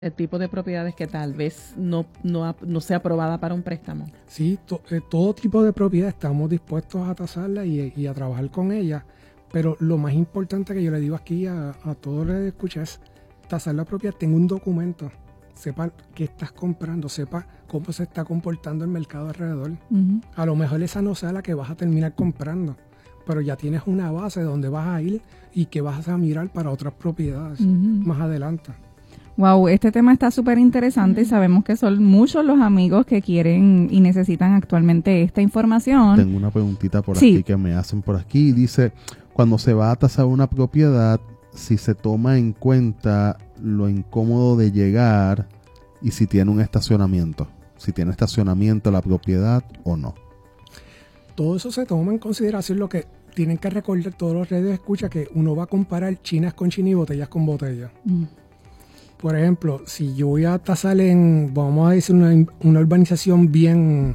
el tipo de propiedades que tal vez no sea aprobada para un préstamo. Sí, todo tipo de propiedades estamos dispuestos a tasarla y a trabajar con ella, pero lo más importante que yo le digo aquí a todos los que escuchan es tasar la propiedad. Tenga un documento, sepa qué estás comprando, sepa cómo se está comportando el mercado alrededor. Uh-huh. A lo mejor esa no sea la que vas a terminar comprando, pero ya tienes una base de donde vas a ir y que vas a mirar para otras propiedades más adelante. Wow, este tema está súper interesante y sabemos que son muchos los amigos que quieren y necesitan actualmente esta información. Tengo una preguntita por aquí que me hacen por aquí. Dice, cuando se va a tasar una propiedad, si se toma en cuenta lo incómodo de llegar y si tiene un estacionamiento. Si tiene estacionamiento la propiedad o no. Todo eso se toma en consideración. Lo que tienen que recordar todos los redes de escucha, que uno va a comparar chinas con chinas y botellas con botellas. Por ejemplo, si yo voy a tasar vamos a decir, una urbanización bien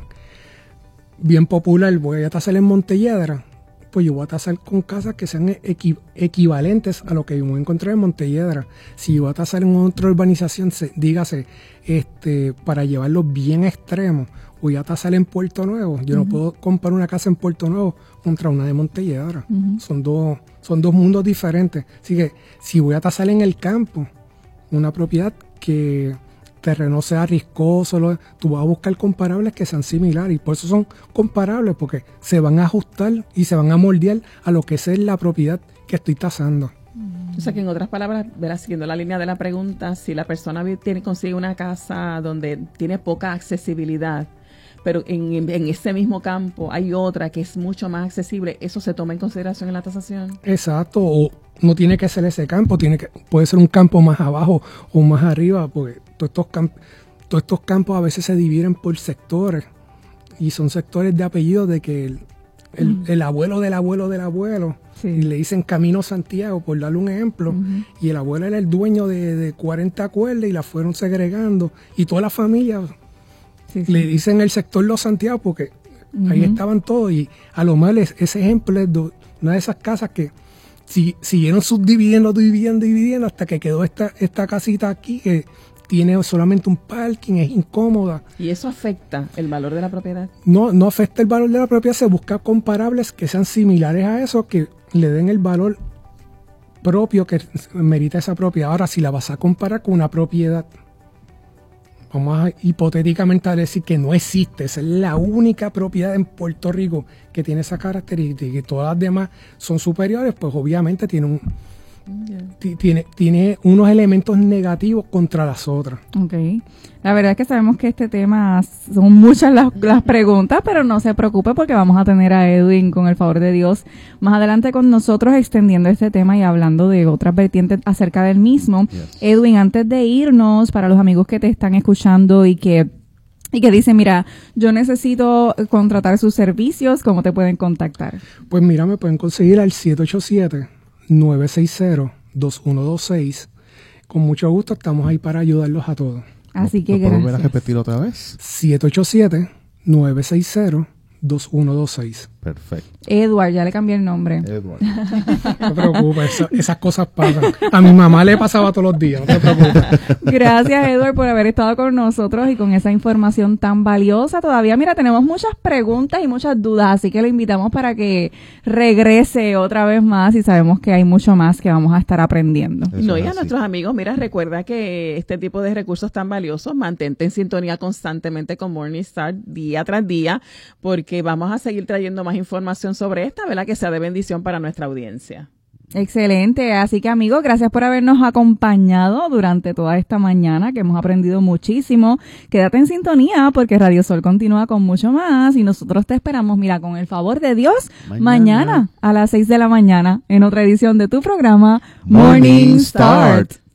popular, voy a tasar en Montelledra, pues yo voy a tasar con casas que sean equivalentes a lo que yo voy a encontrar en Montelledra. Si yo voy a tasar en otra urbanización, dígase, para llevarlo bien extremo, voy a tasar en Puerto Nuevo. Yo no puedo comprar una casa en Puerto Nuevo contra una de Montelledra. Son dos mundos diferentes. Así que si voy a tasar en el campo, una propiedad que terreno sea riscoso, tú vas a buscar comparables que sean similares, y por eso son comparables, porque se van a ajustar y se van a moldear a lo que es la propiedad que estoy tasando. O sea que en otras palabras, verás, siguiendo la línea de la pregunta, si la persona consigue una casa donde tiene poca accesibilidad, pero en ese mismo campo hay otra que es mucho más accesible, ¿eso se toma en consideración en la tasación? Exacto, o no tiene que ser ese campo, puede ser un campo más abajo o más arriba, porque todos estos campos a veces se dividen por sectores, y son sectores de apellido de que el abuelo del abuelo del abuelo, y le dicen Camino Santiago, por darle un ejemplo, y el abuelo era el dueño de 40 cuerdas y la fueron segregando, y toda la familia le dicen el sector Los Santiago porque ahí estaban todos, y a lo mejor ese ejemplo es de una de esas casas que siguieron subdividiendo hasta que quedó esta casita aquí que tiene solamente un parking, es incómoda. ¿Y eso afecta el valor de la propiedad? No afecta el valor de la propiedad, se busca comparables que sean similares a eso, que le den el valor propio que merita esa propiedad. Ahora, si la vas a comparar con una propiedad, vamos a hipotéticamente a decir que no existe, esa es la única propiedad en Puerto Rico que tiene esa característica y que todas las demás son superiores, pues obviamente tiene unos elementos negativos contra las otras. Okay. La verdad es que sabemos que este tema son muchas las preguntas, pero no se preocupe porque vamos a tener a Edwin, con el favor de Dios, más adelante con nosotros extendiendo este tema y hablando de otras vertientes acerca del mismo. Yes. Edwin, antes de irnos, para los amigos que te están escuchando y que dicen, mira, yo necesito contratar sus servicios, ¿cómo te pueden contactar? Pues mira, me pueden conseguir al 787-960-2126. Con mucho gusto estamos ahí para ayudarlos a todos. Así que gracias. ¿Puedo volver a repetir otra vez? 787-960-2126. Perfecto. Edward, ya le cambié el nombre. Edward. No te preocupes, esas cosas pasan. A mi mamá le pasaba todos los días, no te preocupes. Gracias, Edward, por haber estado con nosotros y con esa información tan valiosa. Todavía, mira, tenemos muchas preguntas y muchas dudas, así que lo invitamos para que regrese otra vez más y sabemos que hay mucho más que vamos a estar aprendiendo. No, y a nuestros amigos, mira, recuerda que este tipo de recursos tan valiosos, mantente en sintonía constantemente con Morningstar día tras día, porque vamos a seguir trayendo más información sobre esta, ¿verdad? Que sea de bendición para nuestra audiencia. Excelente, así que amigos, gracias por habernos acompañado durante toda esta mañana, que hemos aprendido muchísimo. Quédate en sintonía porque Radio Sol continúa con mucho más y nosotros te esperamos, mira, con el favor de Dios, mañana a las 6 de la mañana en otra edición de tu programa Morning Start.